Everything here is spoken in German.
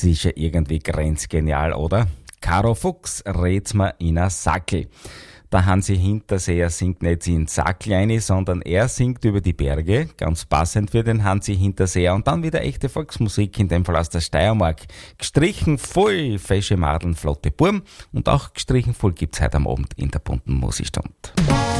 Das ist ja irgendwie grenzgenial, oder? Caro Fuchs red's mir in a Sackel. Der Hansi Hinterseher singt nicht in Sackel rein, sondern er singt über die Berge, ganz passend für den Hansi Hinterseher. Und dann wieder echte Volksmusik, in dem Fall aus der Steiermark. Gestrichen voll, fesche Madeln, flotte Burm. Und auch gestrichen voll gibt's heute am Abend in der bunten Musikstund.